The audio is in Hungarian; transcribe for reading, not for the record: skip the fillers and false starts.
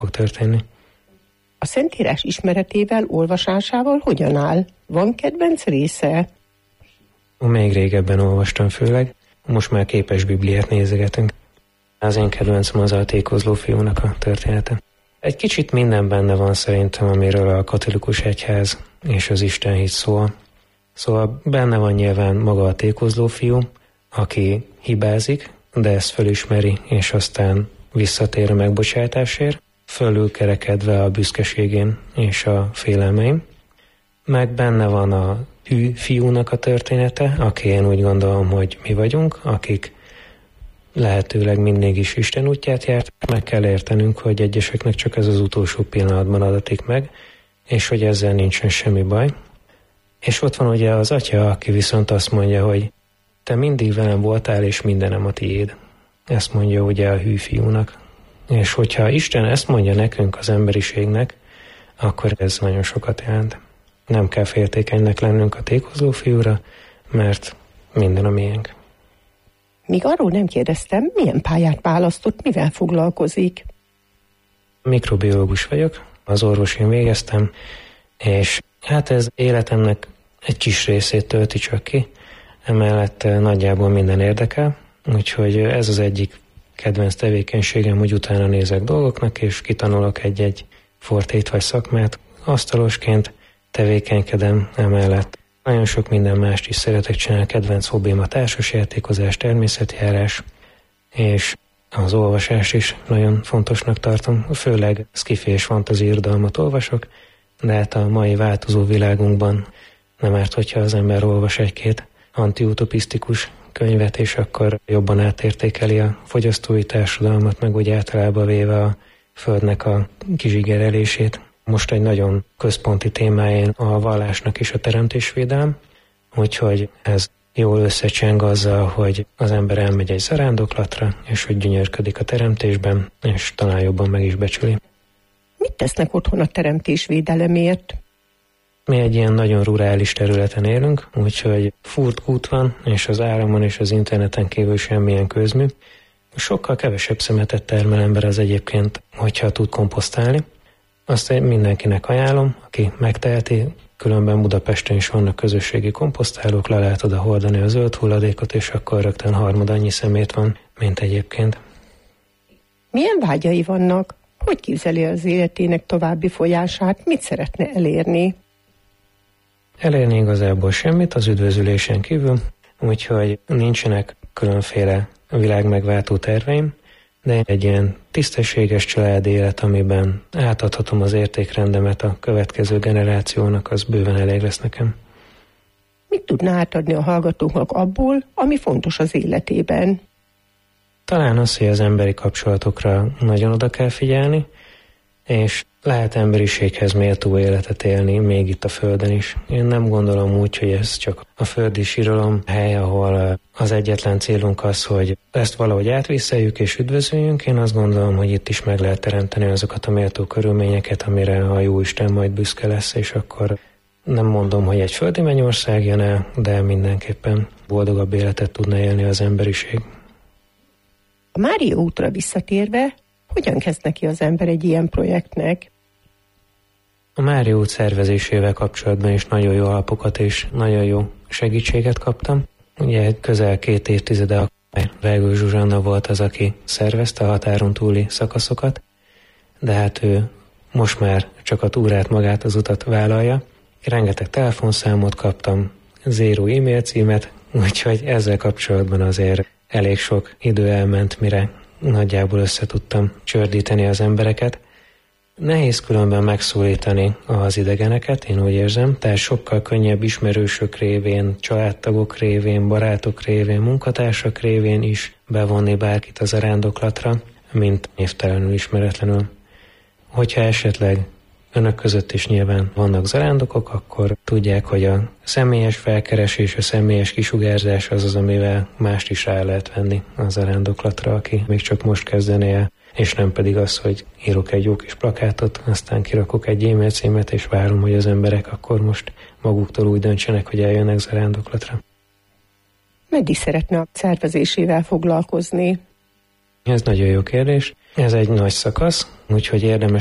fog történni. A Szentírás ismeretével, olvasásával hogyan áll? Van kedvenc része? Még régebben olvastam főleg, most már képes Bibliát nézegetünk. Az én kedvencem az a tékozló fiúnak a története. Egy kicsit minden benne van szerintem, amiről a katolikus egyház és az Istenhit szól. Szóval benne van nyilván maga a tékozló fiú, aki hibázik, de ezt fölismeri, és aztán visszatér a megbocsátásért, fölülkerekedve a büszkeségén és a félelmein. Meg benne van a hű fiúnak a története, aki én úgy gondolom, hogy mi vagyunk, akik lehetőleg mindig is Isten útját járt. Meg kell értenünk, hogy egyeseknek csak ez az utolsó pillanatban adatik meg, és hogy ezzel nincsen semmi baj. És ott van ugye az atya, aki viszont azt mondja, hogy te mindig velem voltál, és mindenem a tiéd. Ezt mondja ugye a hű fiúnak. És hogyha Isten ezt mondja nekünk, az emberiségnek, akkor ez nagyon sokat jelent. Nem kell féltékenynek lennünk a tékozló fiúra, mert minden a miénk. Míg arról nem kérdeztem, milyen pályát választott, mivel foglalkozik? Mikrobiológus vagyok, az orvosin végeztem, és hát ez életemnek egy kis részét tölti csak ki, emellett nagyjából minden érdekel, úgyhogy ez az egyik kedvenc tevékenységem, hogy utána nézek dolgoknak, és kitanulok egy-egy fortét vagy szakmát. Asztalosként tevékenykedem emellett. Nagyon sok minden mást is szeretek csinálni, kedvenc hobbim a társasjátékozás, természetjárás, és az olvasás is nagyon fontosnak tartom. Főleg sci-fi és fantasy irodalmat olvasok, de hát a mai változó világunkban nem árt, hogyha az ember olvas egy-két antiutopisztikus könyvet, és akkor jobban átértékeli a fogyasztói társadalmat, meg úgy általában véve a földnek a kizsigerelését. Most egy nagyon központi témája a vallásnak is a teremtésvédelem, úgyhogy ez jól összecseng azzal, hogy az ember elmegy egy zarándoklatra, és hogy gyönyörködik a teremtésben, és talán jobban meg is becsüli. Mit tesznek otthon a teremtésvédelemért? Mi egy ilyen nagyon rurális területen élünk, úgyhogy furt kút van, és az áramon és az interneten kívül semmilyen közmű. Sokkal kevesebb szemetet termel ember az egyébként, hogyha tud komposztálni. Azt mindenkinek ajánlom, aki megteheti, különben Budapesten is vannak közösségi komposztálók, le lehet oda hordani a zöld hulladékot, és akkor rögtön harmad annyi szemét van, mint egyébként. Milyen vágyai vannak? Hogy képzeli az életének további folyását? Mit szeretne elérni? Elérni igazából semmit az üdvözülésen kívül, úgyhogy nincsenek különféle világmegváltó terveim, de egy ilyen tisztességes családi élet, amiben átadhatom az értékrendemet a következő generációnak, az bőven elég lesz nekem. Mit tudná átadni a hallgatóknak abból, ami fontos az életében? Talán az, hogy az emberi kapcsolatokra nagyon oda kell figyelni, és lehet emberiséghez méltó életet élni, még itt a Földön is. Én nem gondolom úgy, hogy ez csak a földi síralom hely, ahol az egyetlen célunk az, hogy ezt valahogy átvisszeljük és üdvözöljünk. Én azt gondolom, hogy itt is meg lehet teremteni azokat a méltó körülményeket, amire a Jóisten majd büszke lesz, és akkor nem mondom, hogy egy földi mennyország jön el, de mindenképpen boldogabb életet tudna élni az emberiség. A Mária útra visszatérve, hogyan kezd neki az ember egy ilyen projektnek? A Mária út szervezésével kapcsolatban is nagyon jó alapokat és nagyon jó segítséget kaptam. Ugye közel 2 évtizede Vergő Zsuzsanna volt az, aki szervezte a határon túli szakaszokat, de hát ő most már csak a túrát, magát, az utat vállalja. Rengeteg telefonszámot kaptam, 0 e-mail címet, úgyhogy ezzel kapcsolatban azért elég sok idő elment, mire nagyjából össze tudtam csördíteni az embereket. Nehéz különben megszólítani az idegeneket, én úgy érzem, tehát sokkal könnyebb ismerősök révén, családtagok révén, barátok révén, munkatársak révén is bevonni bárkit az zarándoklatra, mint névtelenül ismeretlenül. Hogyha esetleg önök között is nyilván vannak zarándokok, akkor tudják, hogy a személyes felkeresés, a személyes kisugárzás az, amivel mást is rá lehet venni a zarándoklatra, aki még csak most kezdené el, és nem pedig az, hogy írok egy jó kis plakátot, aztán kirakok egy e-mail címet, és várom, hogy az emberek akkor most maguktól úgy döntsenek, hogy eljönnek zarándoklatra. Meddig szeretne a szervezésével foglalkozni? Ez nagyon jó kérdés. Ez egy nagy szakasz, úgyhogy érdemes